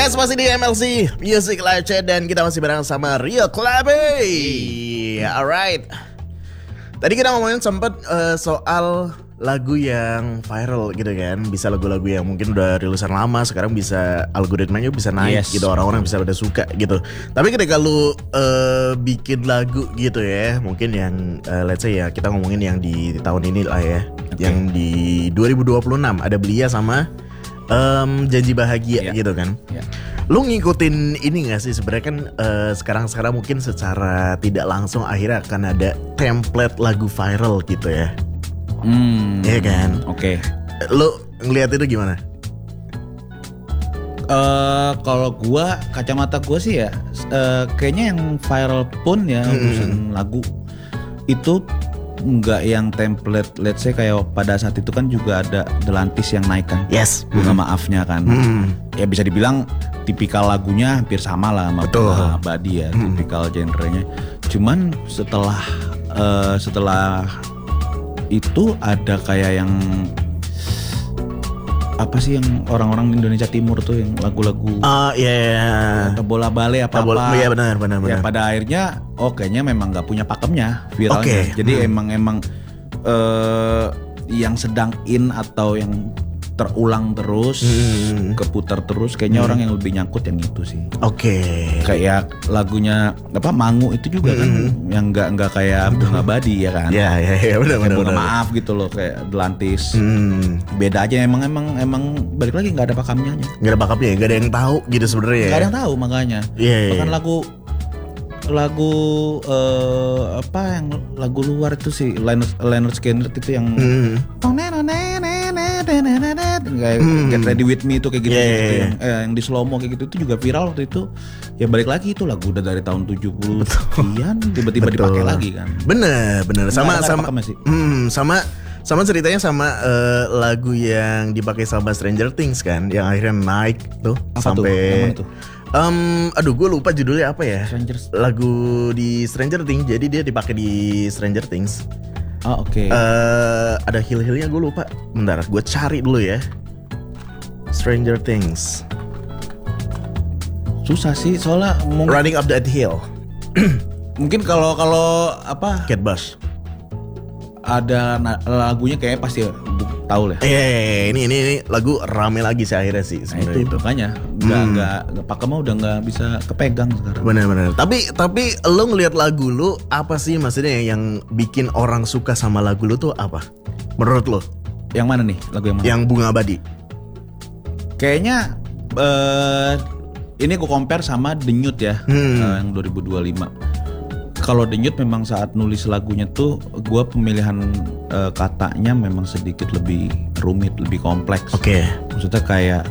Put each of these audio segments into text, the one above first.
Yes, masih di MLC Music Live Chat dan kita masih bareng sama Rio Klabe. Alright. Tadi kita ngomongin sempat soal lagu yang viral gitu kan. Bisa lagu-lagu yang mungkin udah rilisan lama sekarang bisa algoritmanya bisa naik gitu, orang-orang bisa pada suka gitu. Tapi ketika lu bikin lagu gitu ya, mungkin yang let's say ya kita ngomongin yang di tahun ini lah ya, yang di 2026 ada Belia sama Janji Bahagia gitu kan. Lu ngikutin ini gak sih sebenarnya kan sekarang mungkin secara tidak langsung akhirnya akan ada template lagu viral gitu ya. Iya kan. Oke. Lu ngeliat itu gimana? Kalau gua, kacamata gua sih ya kayaknya yang viral pun ya urusan lagu itu nggak yang template, let's say kayak pada saat itu kan juga ada Delantis yang naik kan. Yes. Bunga Maafnya kan. Ya bisa dibilang tipikal lagunya hampir sama lah sama Bunga Abadi ya, tipikal genrenya. Cuman setelah itu ada kayak yang apa sih yang orang-orang Indonesia Timur tuh yang lagu-lagu bola bale apa-apa. Iya benar. Ya pada akhirnya kayaknya memang nggak punya pakemnya viralnya. Jadi emang yang sedang in atau yang terulang terus, keputar terus, kayaknya orang yang lebih nyangkut yang itu sih. Kayak lagunya Mangu itu juga kan yang nggak kayak Bunga Abadi ya kan. Iya benar. Maaf gitu loh kayak Delantis. Beda aja emang balik lagi nggak ada pakemnya aja. Nggak ada pakemnya, nggak ada yang tahu gitu sebenarnya. Nggak ada yang tahu makanya. Bahkan lagu luar itu sih Lynyrd Skynyrd itu yang Get Ready With Me itu kayak gitu, yang di slow mo kayak gitu itu juga viral waktu itu. Ya balik lagi itu lagu udah dari tahun 70 sekian tiba-tiba dipakai lagi kan. Bener sama ceritanya sama lagu yang dipakai sama Stranger Things kan, yang akhirnya naik tuh sampai aduh gue lupa judulnya apa ya. Lagu di Stranger Things, jadi dia dipakai di Stranger Things. Ada hill-hillnya gue lupa. Bentar, gue cari dulu ya. Stranger Things. Susah sih soalnya Running Up That Hill. Mungkin kalau apa? Kate Bush. Ada lagunya kayaknya pasti tahu lah. Ini lagu rame lagi sih akhirnya sih sebenarnya itu. Makanya nggak pakemnya udah nggak bisa kepegang sekarang. Benar. Tapi lo ngelihat lagu lo apa sih maksudnya yang bikin orang suka sama lagu lo tuh apa? Menurut lo? Yang mana nih lagu yang mana? Yang Bunga Abadi. Kayaknya ini aku compare sama Denyut ya, yang 2025. Kalau Denyut memang saat nulis lagunya tuh gue pemilihan katanya memang sedikit lebih rumit, lebih kompleks. Maksudnya kayak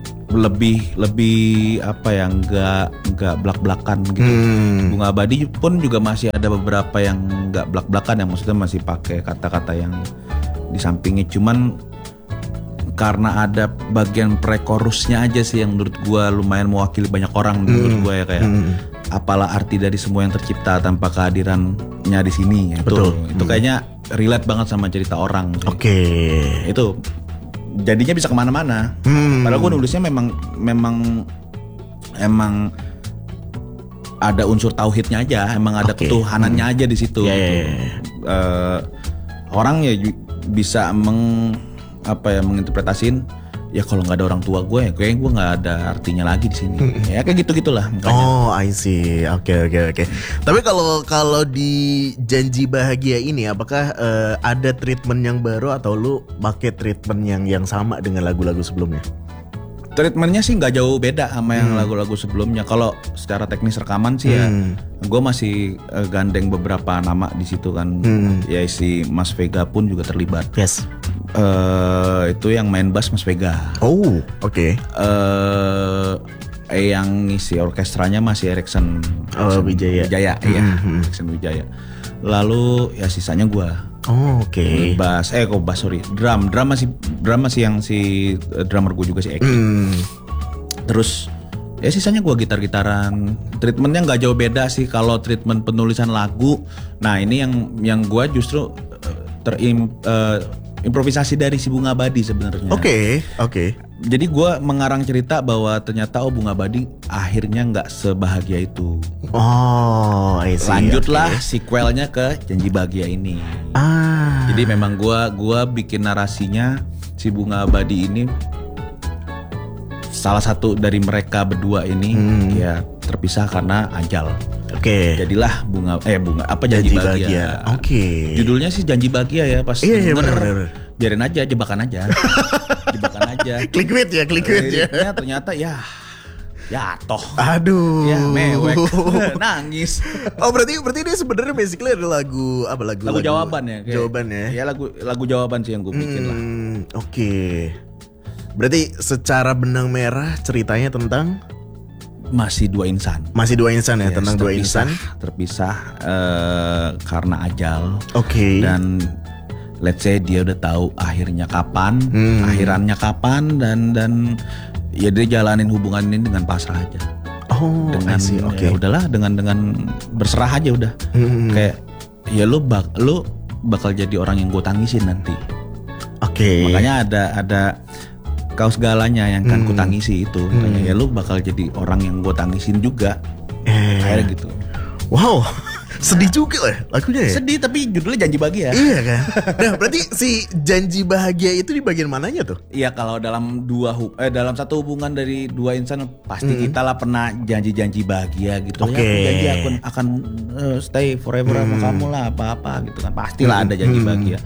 lebih apa ya, nggak blak-blakan gitu. Bunga Abadi pun juga masih ada beberapa yang nggak blak-blakan, yang maksudnya masih pakai kata-kata yang di sampingnya. Cuman karena ada bagian pre-chorusnya aja sih yang menurut gue lumayan mewakili banyak orang menurut gue ya, kayak apalah arti dari semua yang tercipta tanpa kehadirannya di sini. Itu kayaknya relate banget sama cerita orang. Itu jadinya bisa kemana-mana. Padahal gue nulisnya memang ada unsur tauhidnya aja, emang ada ketuhanannya aja di situ. Orang ya bisa menginterpretasiin. Ya kalau nggak ada orang tua gue, ya kayaknya gue nggak ada artinya lagi di sini. Ya kayak gitulah. I see. Oke. Tapi kalau di Janji Bahagia ini, apakah ada treatment yang baru atau lu pakai treatment yang sama dengan lagu-lagu sebelumnya? Treatmentnya sih nggak jauh beda sama yang lagu-lagu sebelumnya. Kalau secara teknis rekaman sih ya, gue masih gandeng beberapa nama di situ kan. Ya si Mas Vega pun juga terlibat. Itu yang main bass Mas Vega. Yang ngisi orkestranya masih Erikson Wijaya. Erikson Wijaya. Lalu ya sisanya gue. Drum masih yang si drummer gue juga si Eki. Terus ya sisanya gue gitar-gitaran. Treatmentnya nggak jauh beda sih kalau treatment penulisan lagu. Nah ini yang gue justru improvisasi dari si Bunga Abadi sebenarnya. Jadi gue mengarang cerita bahwa ternyata Bunga Abadi akhirnya nggak sebahagia itu. Oh, I see. Lanjutlah sequelnya ke Janji Bahagia ini. Jadi memang gua bikin narasinya si Bunga Abadi ini salah satu dari mereka berdua ini ya terpisah karena ajal. Oke. Jadilah Janji Bahagia. Oke. Judulnya sih Janji Bahagia ya pas Iya, denger, bener. biarin aja, jebakan aja. Jebakan aja. Clickbait ya. Ternyata ya toh. Aduh. Ya mewek. Nangis. Oh berarti dia sebenarnya basically ada lagu jawaban ya. Jawaban ya. Ya lagu jawaban sih yang gue bikin lah. Oke. Berarti secara benang merah ceritanya tentang masih dua insan ya tentang dua insan terpisah karena ajal. Oke. Dan let's say dia udah tahu akhirannya kapan dan ya dia jalanin hubungan ini dengan pasrah aja. Oh, dengan okay. Ya udahlah dengan berserah aja udah. Kayak ya lu bakal jadi orang yang gue tangisin nanti. Oke. Makanya ada kau segalanya yang kan ku tangisi itu. Makanya ya lu bakal jadi orang yang gue tangisin juga. Kayak gitu. Wow. Sedih juga lah lagunya ya. Sedih tapi judulnya Janji Bahagia. Iya kan. Nah berarti si Janji Bahagia itu di bagian mananya tuh? Iya kalau dalam dalam satu hubungan dari dua insan pasti kita lah pernah janji-janji bahagia gitu. Oke. Ya, janji akan stay forever sama kamu lah apa-apa gitu kan. Pastilah ada janji bahagia.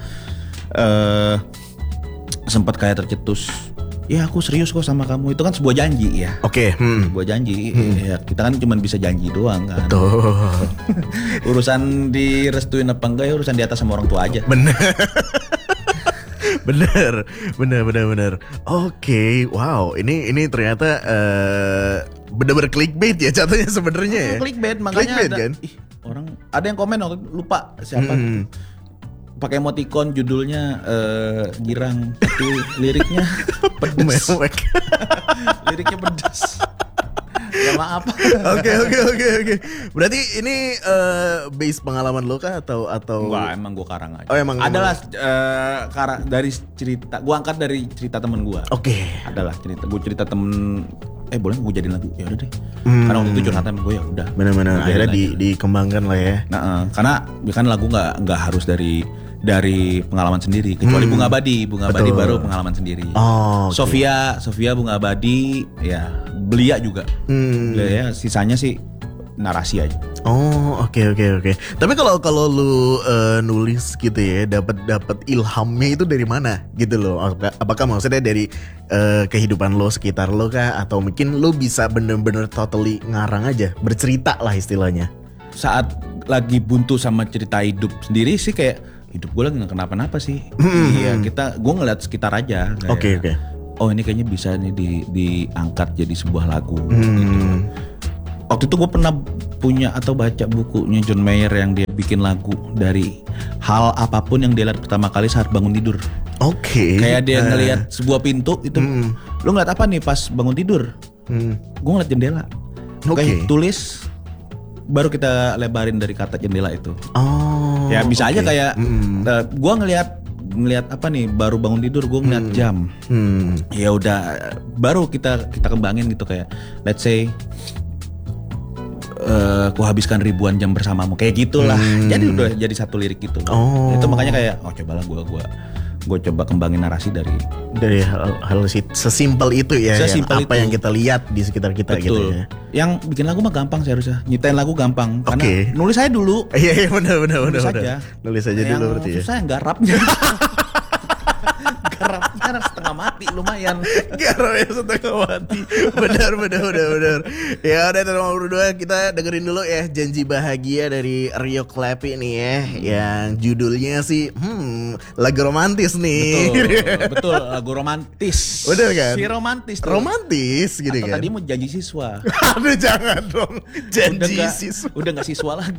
Sempat kayak tercetus. Ya aku serius kok sama kamu, itu kan sebuah janji ya. Oke. Sebuah janji. Ya, kita kan cuma bisa janji doang kan. Betul. Urusan direstuin apa enggak ya urusan di atas sama orang tua aja. Bener. Oke, wow. Ini ternyata bener-bener clickbait ya jatuhnya sebenarnya ya. Clickbait makanya clickbait, ada kan? orang ada yang komen waktu lupa siapa. Pakai emoticon judulnya girang tapi liriknya pedes. Liriknya pedes. Ya maaf. Oke. Berarti ini base pengalaman lo kah atau Enggak, emang gue karang aja. Oh, emang adalah dari cerita gue angkat dari cerita temen gue. Oke. Adalah cerita temen boleh gue jadiin lagu ya udah deh. Karena waktu itu curhatan gue ya udah. Benar-benar akhirnya dikembangkan lah ya. Nah, karena kan lagu nggak harus dari pengalaman sendiri kecuali Bunga Abadi baru pengalaman sendiri. Okay. Sofia Bunga Abadi ya Belia juga. Ya sisanya sih narasi aja. Oh oke. Tapi kalau lu nulis gitu ya dapat ilhamnya itu dari mana gitu loh? Apakah maksudnya dari kehidupan lo sekitar lo kah atau mungkin lo bisa bener-bener totally ngarang aja bercerita lah istilahnya? Saat lagi buntu sama cerita hidup sendiri sih kayak hidup gue lagi nggak kenapa-napa sih. Iya gue ngeliat sekitar aja. Oke. Oh ini kayaknya bisa nih diangkat jadi sebuah lagu. Gitu. Waktu itu gue pernah punya atau baca bukunya John Mayer yang dia bikin lagu dari hal apapun yang dia lihat pertama kali saat bangun tidur. Oke. Kayak dia ngelihat sebuah pintu itu. Lu ngeliat apa nih pas bangun tidur? Gue ngeliat jendela. Oke. Tulis. Baru kita lebarin dari kata jendela itu. Ya bisa aja kayak gue ngelihat apa nih baru bangun tidur gue ngeliat jam. Ya udah baru kita kembangin gitu kayak let's say ku habiskan ribuan jam bersamamu kayak gitulah. Jadi udah jadi satu lirik gitu. Itu makanya kayak cobalah gue coba kembangin narasi dari hal sesimpel itu ya. Sesimpel apa yang kita lihat di sekitar kita. Betul. Gitu ya. Yang bikin lagu mah gampang sih harusnya. Nyitain lagu gampang karena nulis aja dulu. Iya benar. Nulis aja yang dulu berarti ya. Susah yang garapnya. Garapnya setengah mati lumayan. Garapnya setengah mati. Benar. Ya udah teman-teman berdua kita dengerin dulu ya Janji Bahagia dari Rio Clappy nih ya. Yang judulnya sih lagu romantis nih. Betul lagu romantis. Bener kan? Si romantis tuh. Romantis gitu atau kan. Tadi mau janji siswa. Aduh jangan dong. Janji siswa. Udah gak siswa lagi.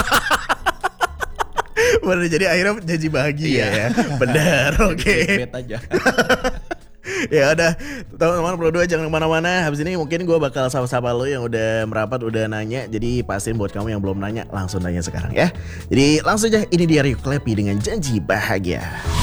Bener, jadi akhirnya janji bahagia ya. Bener, oke. Aja. Ya udah, teman-teman berdua jangan kemana-mana. Habis ini mungkin gue bakal sapa-sapa lo yang udah merapat, udah nanya. Jadi pastiin buat kamu yang belum nanya, langsung nanya sekarang ya. Jadi langsung aja, ini dia Rio Clappy dengan Janji Bahagia.